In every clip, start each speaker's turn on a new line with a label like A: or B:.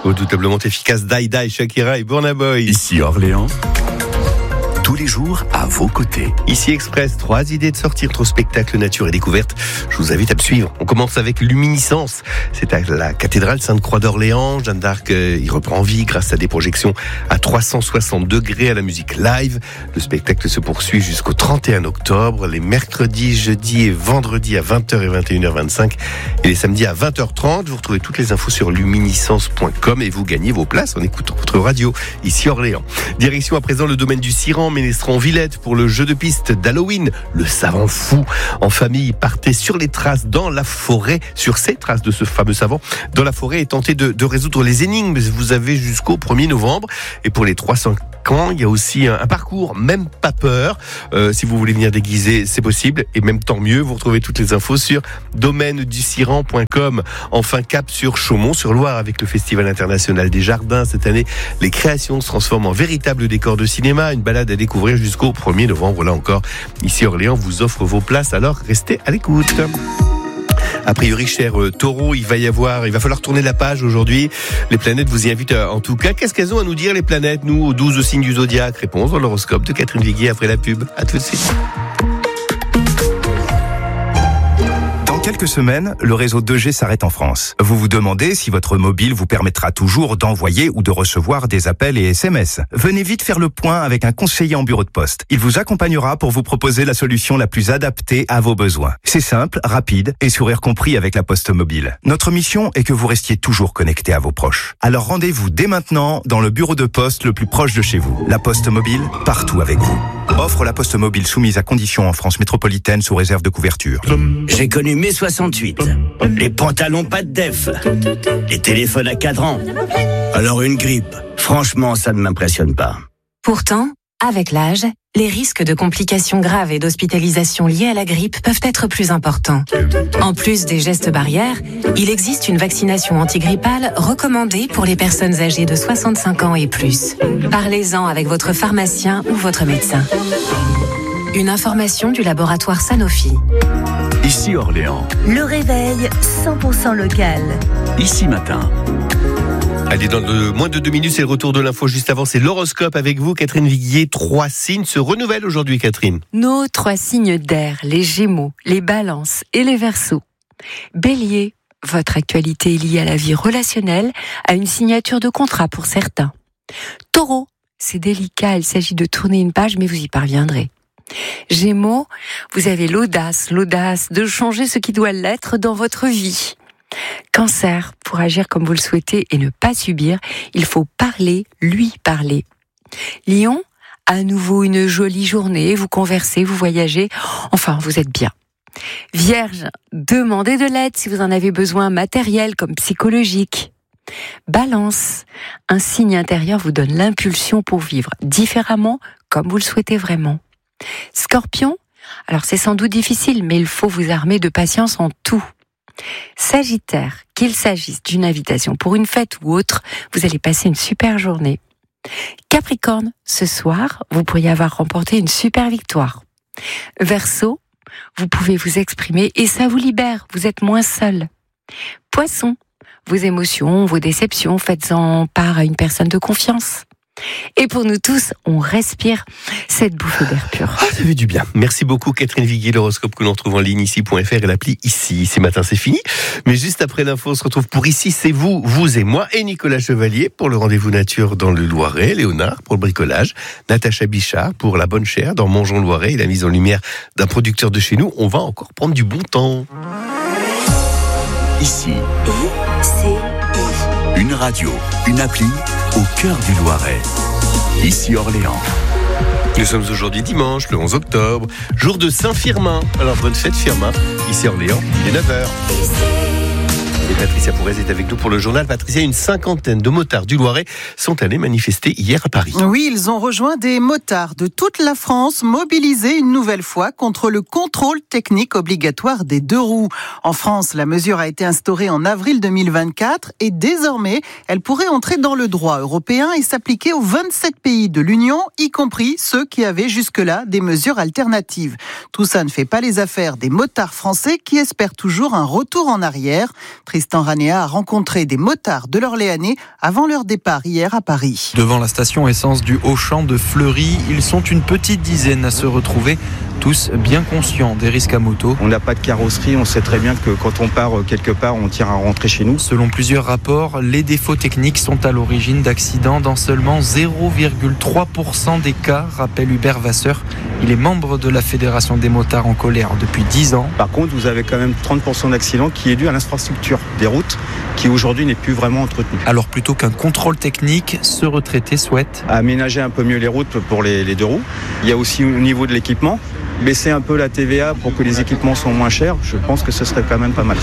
A: Redoutablement efficace, Daïda et Shakira et Burna Boy.
B: Ici Orléans, tous les jours à vos côtés.
A: Ici Express, 3 idées de sortie entre spectacle, nature et découverte. Je vous invite à me suivre. On commence avec Luminiscence. C'est à la cathédrale Sainte-Croix d'Orléans. Jeanne d'Arc y reprend vie grâce à des projections à 360 degrés à la musique live. Le spectacle se poursuit jusqu'au 31 octobre, les mercredis, jeudis et vendredis à 20h et 21h25 et les samedis à 20h30. Vous retrouvez toutes les infos sur luminiscence.com et vous gagnez vos places en écoutant votre radio ici Orléans. Direction à présent le domaine du Siran, Ménestran-Villette pour le jeu de piste d'Halloween, le savant fou. En famille, partez sur les traces dans la forêt, sur ces traces de ce fameux savant dans la forêt et tentez de résoudre les énigmes. Vous avez jusqu'au 1er novembre. Et pour les 300 ans, il y a aussi un parcours, même pas peur. Si vous voulez venir déguiser, c'est possible. Et même tant mieux, vous retrouvez toutes les infos sur domainedusiran.com. Enfin, cap sur Chaumont-sur-Loire avec le Festival international des jardins. Cette année, les créations se transforment en véritable décor de cinéma. Une balade à découvrir jusqu'au 1er novembre. Là encore, ici Orléans vous offre vos places. Alors, restez à l'écoute. A priori, cher Taureau, il va falloir tourner la page aujourd'hui. Les planètes vous y invitent en tout cas. Qu'est-ce qu'elles ont à nous dire, les planètes, nous, aux 12 signes du zodiaque? Réponse dans l'horoscope de Catherine Viguier après la pub. À tout de suite.
C: Dans quelques semaines, le réseau 2G s'arrête en France. Vous vous demandez si votre mobile vous permettra toujours d'envoyer ou de recevoir des appels et SMS. Venez vite faire le point avec un conseiller en bureau de poste. Il vous accompagnera pour vous proposer la solution la plus adaptée à vos besoins. C'est simple, rapide et sourire compris avec la Poste Mobile. Notre mission est que vous restiez toujours connecté à vos proches. Alors rendez-vous dès maintenant dans le bureau de poste le plus proche de chez vous. La Poste Mobile, partout avec vous. Offre la Poste Mobile soumise à conditions en France métropolitaine sous réserve de couverture.
D: J'ai connu mai 68, les pantalons pas de def, les téléphones à cadran. Alors une grippe, franchement, ça ne m'impressionne pas.
E: Pourtant, avec l'âge, les risques de complications graves et d'hospitalisation liées à la grippe peuvent être plus importants. En plus des gestes barrières, il existe une vaccination antigrippale recommandée pour les personnes âgées de 65 ans et plus. Parlez-en avec votre pharmacien ou votre médecin. Une information du laboratoire Sanofi.
B: Ici Orléans,
F: Le réveil 100% local.
B: ici matin.
A: Allez, dans moins de 2 minutes, c'est le retour de l'info. Juste avant, c'est l'horoscope avec vous, Catherine Viguier. 3 signes se renouvellent aujourd'hui, Catherine.
G: Nos 3 signes d'air, les Gémeaux, les Balances et les Verseaux. Bélier, votre actualité est liée à la vie relationnelle, à une signature de contrat pour certains. Taureau, c'est délicat, il s'agit de tourner une page, mais vous y parviendrez. Gémeaux, vous avez l'audace de changer ce qui doit l'être dans votre vie. Cancer, pour agir comme vous le souhaitez et ne pas subir, il faut parler, lui parler. Lion, à nouveau une jolie journée, vous conversez, vous voyagez, enfin vous êtes bien. Vierge, demandez de l'aide si vous en avez besoin, matériel comme psychologique. Balance, un signe intérieur vous donne l'impulsion pour vivre différemment comme vous le souhaitez vraiment. Scorpion, alors c'est sans doute difficile, mais il faut vous armer de patience en tout. Sagittaire, qu'il s'agisse d'une invitation pour une fête ou autre, vous allez passer une super journée. Capricorne, ce soir, vous pourriez avoir remporté une super victoire. Verseau, vous pouvez vous exprimer et ça vous libère, vous êtes moins seul. Poisson, vos émotions, vos déceptions, faites-en part à une personne de confiance. Et pour nous tous, on respire cette bouffée d'air pur.
A: Ah, ça fait du bien. Merci beaucoup, Catherine Viguier. L'horoscope que l'on trouve en ligne ici.fr et l'appli ici. Ce matin, c'est fini. Mais juste après l'info, on se retrouve pour Ici, c'est vous, vous et moi, et Nicolas Chevalier pour le rendez-vous nature dans le Loiret, Léonard pour le bricolage, Natacha Bichard pour la bonne chère dans Mangeons Loiret et la mise en lumière d'un producteur de chez nous. On va encore prendre du bon temps.
B: Ici,
F: ICI.
B: une radio, une appli au cœur du Loiret. Ici Orléans.
A: Nous sommes aujourd'hui dimanche, le 11 octobre, jour de Saint-Firmin. Alors bonne fête Firmin, ici Orléans, il est 9h. Et Patricia Pourrez est avec nous pour le journal. Patricia, une 50aine de motards du Loiret sont allés manifester hier à Paris.
H: Oui, ils ont rejoint des motards de toute la France, mobilisés une nouvelle fois contre le contrôle technique obligatoire des 2 roues. En France, la mesure a été instaurée en avril 2024 et désormais, elle pourrait entrer dans le droit européen et s'appliquer aux 27 pays de l'Union, y compris ceux qui avaient jusque-là des mesures alternatives. Tout ça ne fait pas les affaires des motards français qui espèrent toujours un retour en arrière. Triste Tristan Ranéa a rencontré des motards de l'Orléanais avant leur départ hier à Paris.
I: Devant la station essence du Auchan de Fleury, ils sont une petite dizaine à se retrouver, tous bien conscients des risques à moto.
J: On n'a pas de carrosserie, on sait très bien que quand on part quelque part, on tient à rentrer chez nous.
I: Selon plusieurs rapports, les défauts techniques sont à l'origine d'accidents dans seulement 0,3% des cas, rappelle Hubert Vasseur. Il est membre de la Fédération des motards en colère depuis 10 ans.
J: Par contre, vous avez quand même 30% d'accidents qui est dû à l'infrastructure des routes qui aujourd'hui n'est plus vraiment entretenue.
I: Alors plutôt qu'un contrôle technique, ce retraité souhaite
J: aménager un peu mieux les routes pour les deux roues. Il y a aussi au niveau de l'équipement, baisser un peu la TVA pour que les équipements soient moins chers. Je pense que ce serait quand même pas mal.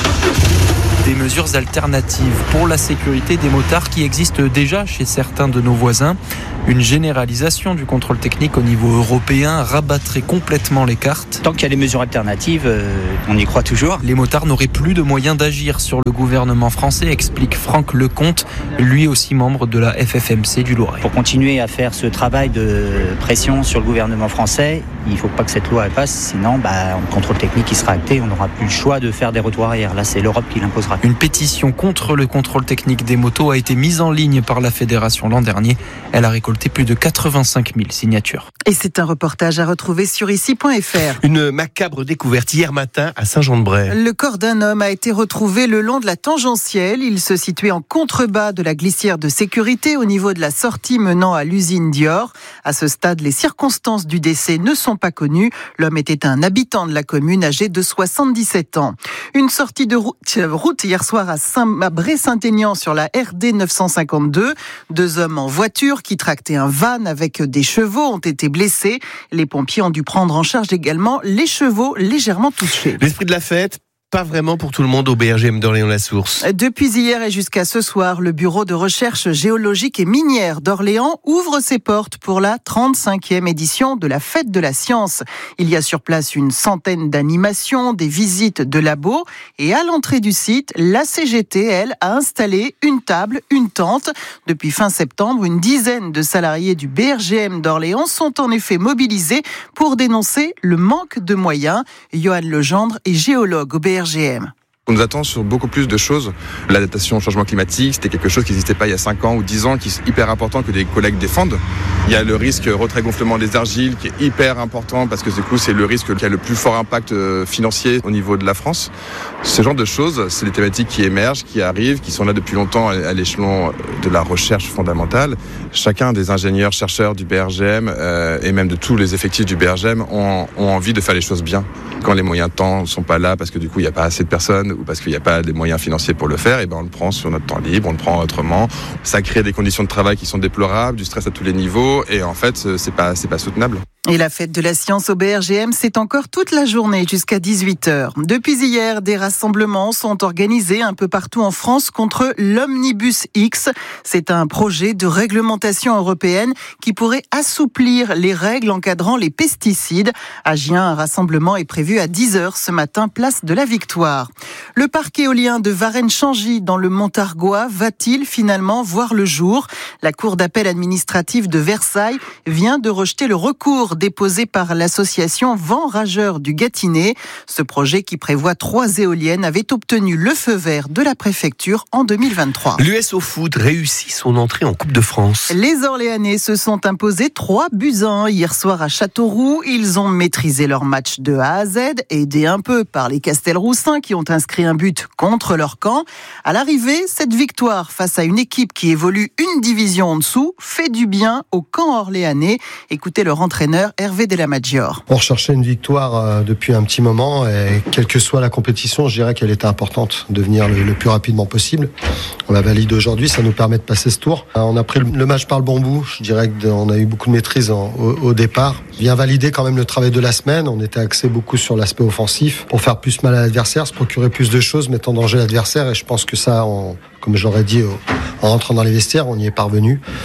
I: Des mesures alternatives pour la sécurité des motards qui existent déjà chez certains de nos voisins. Une généralisation du contrôle technique au niveau européen rabattrait complètement les cartes.
K: Tant qu'il y a des mesures alternatives, on y croit toujours.
I: Les motards n'auraient plus de moyens d'agir sur le gouvernement français, explique Franck Lecomte, lui aussi membre de la FFMC du Loiret.
K: Pour continuer à faire ce travail de pression sur le gouvernement français, il ne faut pas que cette loi passe, sinon le contrôle technique sera acté, on n'aura plus le choix de faire des retours arrière. Là, c'est l'Europe qui l'imposera.
I: Une pétition contre le contrôle technique des motos a été mise en ligne par la fédération l'an dernier. Elle a récolté plus de 85 000 signatures.
H: Et c'est un reportage à retrouver sur ici.fr.
A: Une macabre découverte hier matin à Saint-Jean-de-Bray.
H: Le corps d'un homme a été retrouvé le long de la tangentielle. Il se situait en contrebas de la glissière de sécurité au niveau de la sortie menant à l'usine Dior. À ce stade, les circonstances du décès ne sont pas connues. L'homme était un habitant de la commune âgé de 77 ans. Une sortie de route hier soir à Bray-Saint-Aignan sur la RD 952. 2 hommes en voiture qui tractaient un van avec des chevaux ont été blessés. Les pompiers ont dû prendre en charge également les chevaux légèrement touchés.
A: L'esprit de la fête, pas vraiment pour tout le monde au BRGM d'Orléans-la-Source.
H: Depuis hier et jusqu'à ce soir, le bureau de recherche géologique et minière d'Orléans ouvre ses portes pour la 35e édition de la Fête de la Science. Il y a sur place une centaine d'animations, des visites de labos et à l'entrée du site, la CGT, elle, a installé une table, une tente. Depuis fin septembre, une dizaine de salariés du BRGM d'Orléans sont en effet mobilisés pour dénoncer le manque de moyens. Johan Legendre est géologue au BRGM.
L: On nous attend sur beaucoup plus de choses. L'adaptation au changement climatique, c'était quelque chose qui n'existait pas il y a 5 ans ou 10 ans, qui est hyper important que des collègues défendent. Il y a le risque retrait-gonflement des argiles qui est hyper important parce que du coup, c'est le risque qui a le plus fort impact financier au niveau de la France. Ce genre de choses, c'est des thématiques qui émergent, qui arrivent, qui sont là depuis longtemps à l'échelon de la recherche fondamentale. Chacun des ingénieurs, chercheurs du BRGM et même de tous les effectifs du BRGM ont envie de faire les choses bien. Quand les moyens de temps ne sont pas là parce que du coup, il n'y a pas assez de personnes ou parce qu'il n'y a pas des moyens financiers pour le faire, et on le prend sur notre temps libre, on le prend autrement. Ça crée des conditions de travail qui sont déplorables, du stress à tous les niveaux, et en fait, c'est pas soutenable.
H: Et la fête de la science au BRGM, c'est encore toute la journée jusqu'à 18h. Depuis hier, des rassemblements sont organisés un peu partout en France contre l'Omnibus X. C'est un projet de réglementation européenne qui pourrait assouplir les règles encadrant les pesticides. À Gien, un rassemblement est prévu à 10h ce matin, place de la Victoire. Le parc éolien de Varennes-Changy dans le Montargois va-t-il finalement voir le jour ? La cour d'appel administrative de Versailles vient de rejeter le recours déposé par l'association Vent Rageur du Gâtinais. Ce projet qui prévoit 3 éoliennes avait obtenu le feu vert de la préfecture en 2023.
A: L'US au foot réussit son entrée en Coupe de France.
H: Les Orléanais se sont imposés 3-1 hier soir à Châteauroux. Ils ont maîtrisé leur match de A à Z, aidés un peu par les Castelroussins qui ont inscrit un but contre leur camp. À l'arrivée, cette victoire face à une équipe qui évolue une division en dessous fait du bien au camp orléanais. Écoutez leur entraîneur Hervé Delamaggiore.
M: On recherchait une victoire depuis un petit moment et quelle que soit la compétition, je dirais qu'elle était importante de venir le plus rapidement possible. On la valide aujourd'hui, ça nous permet de passer ce tour. On a pris le match par le bon bout, je dirais qu'on a eu beaucoup de maîtrise au départ. Vient valider quand même le travail de la semaine, on était axé beaucoup sur l'aspect offensif pour faire plus mal à l'adversaire, se procurer plus de choses, mettre en danger l'adversaire et je pense que ça, comme je l'aurais dit en rentrant dans les vestiaires, on y est parvenu.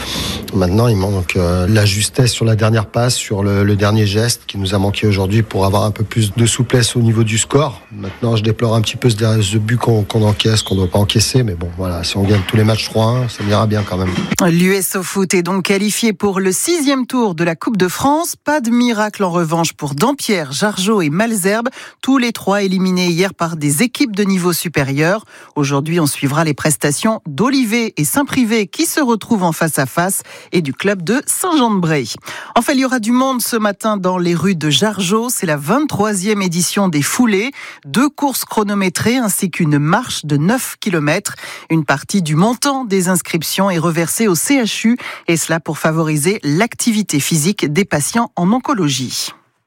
M: Maintenant, il manque la justesse sur la dernière passe, sur le dernier geste qui nous a manqué aujourd'hui pour avoir un peu plus de souplesse au niveau du score. Maintenant, je déplore un petit peu ce but qu'on encaisse, qu'on ne doit pas encaisser. Mais bon, voilà, si on gagne tous les matchs 3-1, ça ira bien quand même.
H: L'US Foot est donc qualifié pour le 6e tour de la Coupe de France. Pas de miracle en revanche pour Dampierre, Jargeau et Malesherbes. Tous les 3 éliminés hier par des équipes de niveau supérieur. Aujourd'hui, on suivra les prestations d'Olivet et Saint-Privé qui se retrouvent en face à face et du club de Saint-Jean-de-Bray. Enfin, il y aura du monde ce matin dans les rues de Jargeau. C'est la 23e édition des Foulées. 2 courses chronométrées ainsi qu'une marche de 9 km. Une partie du montant des inscriptions est reversée au CHU et cela pour favoriser l'activité physique des patients en oncologie.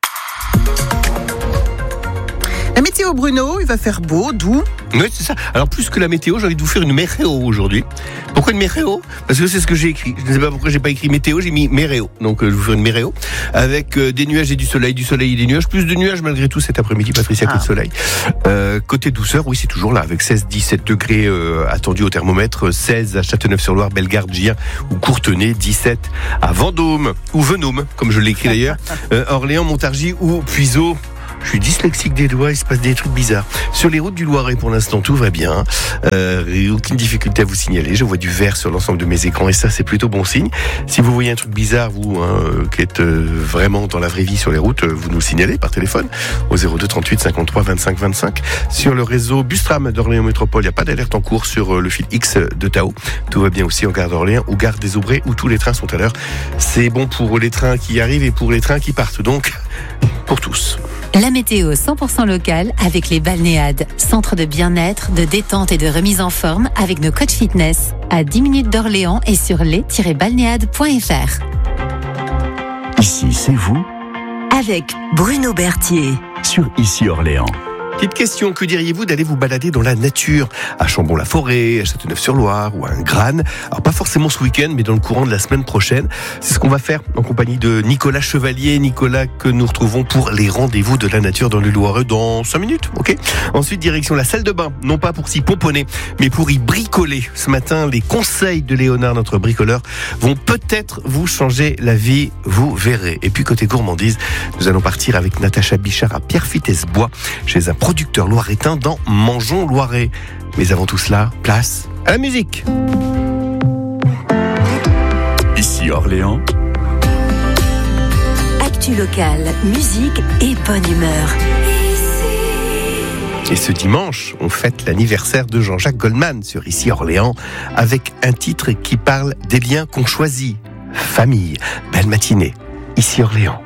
H: La météo, Bruno, il va faire beau, doux.
A: Oui, c'est ça. Alors, plus que la météo, j'ai envie de vous faire une météo aujourd'hui. Pourquoi une météo ? Parce que c'est ce que j'ai écrit. Je ne sais pas pourquoi j'ai pas écrit météo, j'ai mis météo. Donc, je vais vous faire une météo avec des nuages et du soleil et des nuages. Plus de nuages malgré tout cet après-midi, Patricia, que de soleil. Côté douceur, oui, c'est toujours là, avec 16-17 degrés attendus au thermomètre. 16 à Châteauneuf-sur-Loire, Bellegarde, Gien ou Courtenay. 17 à Vendôme ou Venôme, comme je l'ai écrit d'ailleurs. Orléans, Montargis ou Puiseaux. Je suis dyslexique des doigts, il se passe des trucs bizarres. Sur les routes du Loiret, pour l'instant, tout va bien. Aucune difficulté à vous signaler. Je vois du vert sur l'ensemble de mes écrans et ça, c'est plutôt bon signe. Si vous voyez un truc bizarre, vous, qui êtes vraiment dans la vraie vie sur les routes, vous nous signalez par téléphone au 02 38 53 25 25. Sur le réseau Bustram d'Orléans Métropole, il n'y a pas d'alerte en cours sur le fil X de Tao. Tout va bien aussi en gare d'Orléans ou gare des Aubrais où tous les trains sont à l'heure. C'est bon pour les trains qui arrivent et pour les trains qui partent. Donc, pour tous.
N: La météo 100% locale avec les Balnéades, centre de bien-être, de détente et de remise en forme avec nos coachs fitness à 10 minutes d'Orléans et sur les-balnéades.fr.
B: Ici, c'est vous
F: avec Bruno Berthier
B: sur Ici Orléans.
A: Petite question, que diriez-vous d'aller vous balader dans la nature, à Chambon-la-Forêt, à Châteauneuf-sur-Loire ou à Grane? Alors pas forcément ce week-end, mais dans le courant de la semaine prochaine. C'est ce qu'on va faire en compagnie de Nicolas Chevalier. Nicolas que nous retrouvons pour les rendez-vous de la nature dans le Loiret dans 5 minutes, ok? Ensuite, direction la salle de bain, non pas pour s'y pomponner, mais pour y bricoler. Ce matin, les conseils de Léonard, notre bricoleur, vont peut-être vous changer la vie, vous verrez. Et puis côté gourmandise, nous allons partir avec Natacha Bichard à Pierrefitte-Bois, chez un producteur loiretain dans Mangeons Loiret. Mais avant tout cela, place à la musique.
B: Ici Orléans.
F: Actu locale, musique et bonne humeur.
A: Et ce dimanche, on fête l'anniversaire de Jean-Jacques Goldman sur Ici Orléans avec un titre qui parle des liens qu'on choisit. Famille, belle matinée, Ici Orléans.